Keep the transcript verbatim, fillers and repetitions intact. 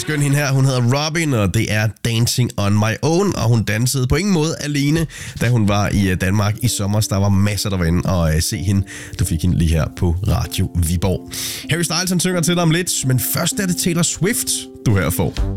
skøn hende her. Hun hedder Robin, og det er Dancing on My Own, og hun dansede på ingen måde alene, da hun var i Danmark i sommer. Der var masser, der var inde og uh, se hende. Du fik hende lige her på Radio Viborg. Harry Styles, han synger til dig om lidt, men først er det Taylor Swift, du her får.